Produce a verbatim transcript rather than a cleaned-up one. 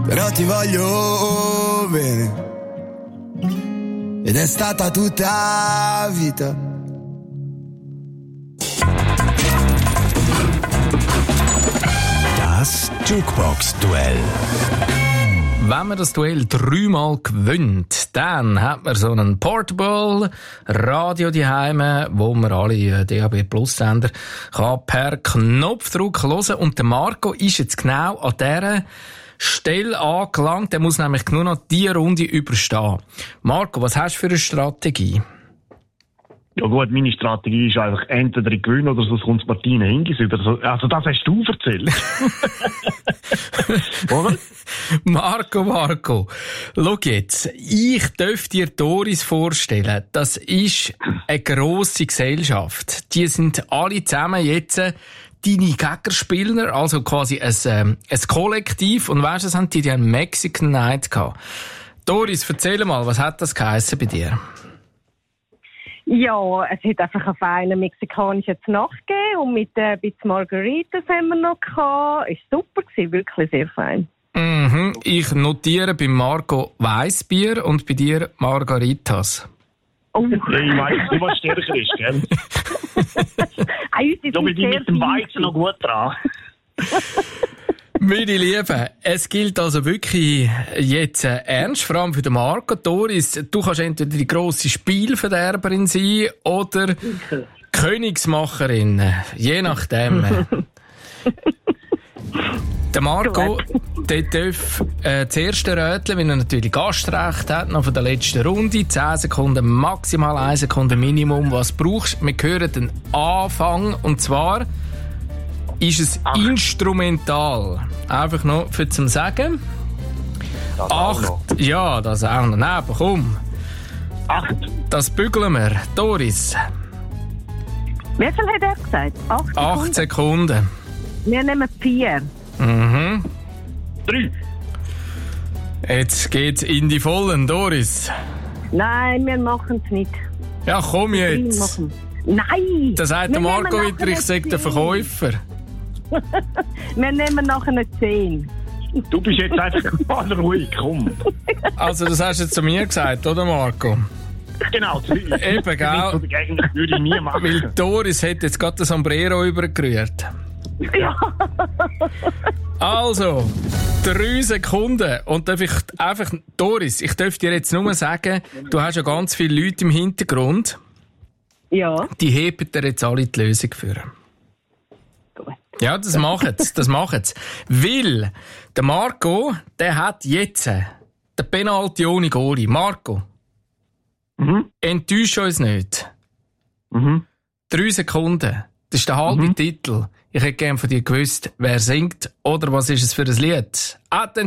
però ti voglio bene. Ed è stata tutta vita. Das Jukebox-Duell. Wenn man das Duell dreimal gewinnt, dann hat man so einen Portable Radio daheim, wo man alle D A B Plus Sender kann per Knopfdruck hören. Und der Marco ist jetzt genau an dieser Stelle angelangt. Er muss nämlich nur noch diese Runde überstehen. Marco, was hast du für eine Strategie? Ja gut, meine Strategie ist einfach entweder ich gewinne oder sonst kommt Martina Hingis über. Also das hast du erzählt. Oder? Marco, Marco, schau jetzt. Ich darf dir Doris vorstellen. Das ist eine grosse Gesellschaft. Die sind alle zusammen jetzt deine Gegnerspieler, also quasi ein, ähm, ein Kollektiv. Und weißt du, was haben die? Die haben Mexican Night gehabt. Doris, erzähl mal, was hat das geheissen bei dir? Ja, es hat einfach einen feinen mexikanischen Nacht gegeben und mit äh, ein bisschen Margaritas haben wir noch gehabt. Es war super gewesen, wirklich sehr fein. Mhm. Ich notiere bei Marco Weissbier und bei dir Margaritas. Oh. Ja, ich weiss nicht, was stärker ist, gell? Ich bin mit dem Weizen noch gut dran. Meine Lieben, es gilt also wirklich jetzt äh, ernst, vor allem für den Marco. Doris, du kannst entweder die grosse Spielverderberin sein oder Königsmacherin, je nachdem. Der Marco, der darf äh, das erste Rätseln, wenn er natürlich Gastrecht hat, noch von der letzten Runde, zehn Sekunden, maximal eine Sekunde Minimum, was du brauchst. Wir hören den Anfang, und zwar ist es Ach. instrumental. Einfach noch für zum Sagen. Das Acht. Ja, das auch noch. Nein, komm. Acht. Das bügeln wir. Doris. Wie viel hat er gesagt? Acht Sekunden? Acht Sekunden. Wir nehmen vier. Mhm. Drei. Jetzt geht's in die Vollen, Doris. Nein, wir machen es nicht. Ja, komm jetzt. Nein! Das sagt der Marco wieder, ich sage der Verkäufer. Wir nehmen nachher eine zehn. Du bist jetzt einfach mal ruhig, komm. Also das hast du zu mir gesagt, oder Marco? Genau. Eben, gell? Das würde ich nie machen. Weil Doris hat jetzt gerade das Sombrero übergerührt. Ja. Also, drei Sekunden. Und darf ich einfach, Doris, ich darf dir jetzt nur sagen, du hast ja ganz viele Leute im Hintergrund. Ja. Die heben dir jetzt alle die Lösung für. Gut. Ja, das machen sie, das machen sie. Weil, der Marco, der hat jetzt den Penalty ohne Goalie. Marco, mhm. enttäusch uns nicht. Mhm. Drei Sekunden. Das ist der halbe mhm. Titel. Ich hätte gerne von dir gewusst, wer singt oder was ist es für ein Lied.